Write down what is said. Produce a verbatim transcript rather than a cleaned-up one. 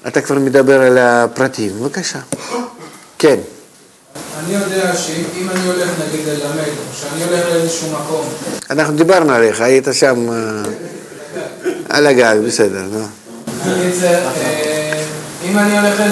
אתה כבר מדבר על הפרטים, בבקשה. כן. אני יודע שאם אני הולך נגיד ללמד, או שאני הולך לאיזשהו מקום. אנחנו דיברנו עליך, היית שם על הגג, בסדר, לא? אם אני הולך